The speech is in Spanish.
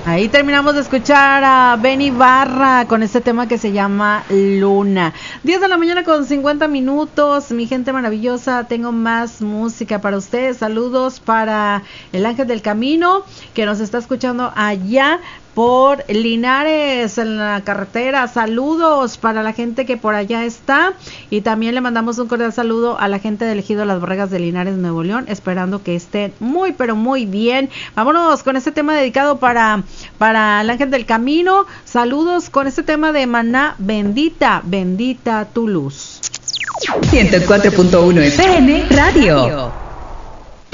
Ahí terminamos de escuchar a Benny Barra con este tema que se llama Luna. 10 de la mañana con 50 minutos, mi gente maravillosa, tengo más música para ustedes. Saludos para el Ángel del Camino, que nos está escuchando allá por Linares en la carretera. Saludos para la gente que por allá está, y también le mandamos un cordial saludo a la gente del Ejido Las Borregas de Linares, Nuevo León, esperando que estén muy pero muy bien. Vámonos con este tema dedicado para el Ángel del Camino. Saludos con este tema de Maná, bendita, bendita tu luz. 104.1 FM Radio.